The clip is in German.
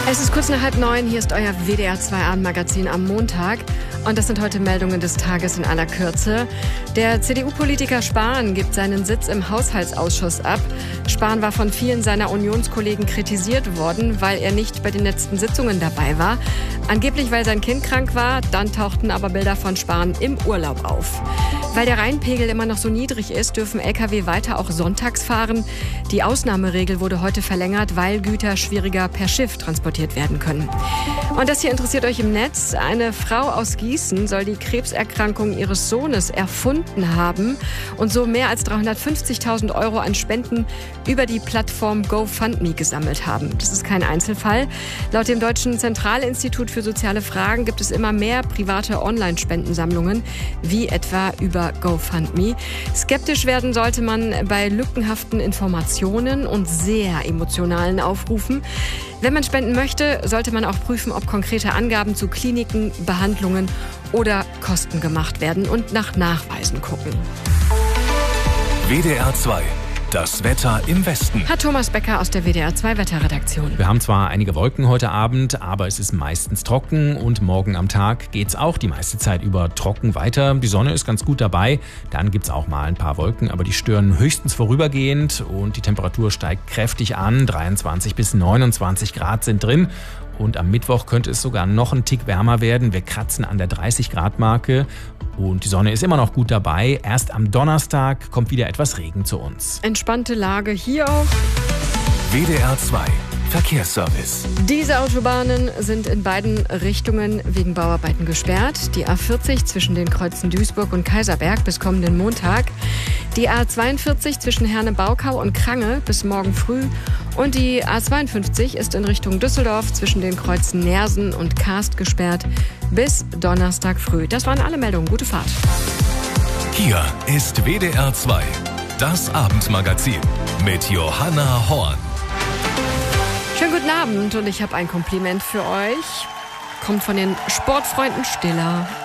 Es ist kurz nach 8:30, hier ist euer WDR 2 Abendmagazin am Montag. Und das sind heute Meldungen des Tages in aller Kürze. Der CDU-Politiker Spahn gibt seinen Sitz im Haushaltsausschuss ab. Spahn war von vielen seiner Unionskollegen kritisiert worden, weil er nicht bei den letzten Sitzungen dabei war. Angeblich, weil sein Kind krank war, dann tauchten aber Bilder von Spahn im Urlaub auf. Weil der Rheinpegel immer noch so niedrig ist, dürfen Lkw weiter auch sonntags fahren. Die Ausnahmeregel wurde heute verlängert, weil Güter schwieriger per Schiff transportiert werden können. Und das hier interessiert euch im Netz. Eine Frau aus Gießen soll die Krebserkrankung ihres Sohnes erfunden haben und so mehr als 350.000 € an Spenden über die Plattform GoFundMe gesammelt haben. Das ist kein Einzelfall. Laut dem Deutschen Zentralinstitut für soziale Fragen gibt es immer mehr private Online-Spendensammlungen, wie etwa über GoFundMe. Skeptisch werden sollte man bei lückenhaften Informationen und sehr emotionalen Aufrufen. Wenn man spenden möchte, sollte man auch prüfen, ob konkrete Angaben zu Kliniken, Behandlungen oder Kosten gemacht werden und nach Nachweisen gucken. WDR 2. Das Wetter im Westen. Hat Thomas Becker aus der WDR 2 Wetterredaktion. Wir haben zwar einige Wolken heute Abend, aber es ist meistens trocken und morgen am Tag geht's auch die meiste Zeit über trocken weiter. Die Sonne ist ganz gut dabei, dann gibt's auch mal ein paar Wolken, aber die stören höchstens vorübergehend und die Temperatur steigt kräftig an. 23 bis 29 Grad sind drin. Und am Mittwoch könnte es sogar noch einen Tick wärmer werden. Wir kratzen an der 30-Grad-Marke und die Sonne ist immer noch gut dabei. Erst am Donnerstag kommt wieder etwas Regen zu uns. Entspannte Lage hier auch. WDR 2. Verkehrsservice. Diese Autobahnen sind in beiden Richtungen wegen Bauarbeiten gesperrt. Die A40 zwischen den Kreuzen Duisburg und Kaiserberg bis kommenden Montag. Die A42 zwischen Herne-Baukau und Krange bis morgen früh. Und die A52 ist in Richtung Düsseldorf zwischen den Kreuzen Neersen und Karst gesperrt bis Donnerstag früh. Das waren alle Meldungen. Gute Fahrt. Hier ist WDR 2. Das Abendmagazin mit Johanna Horn. Schönen guten Abend und ich habe ein Kompliment für euch. Kommt von den Sportfreunden Stiller.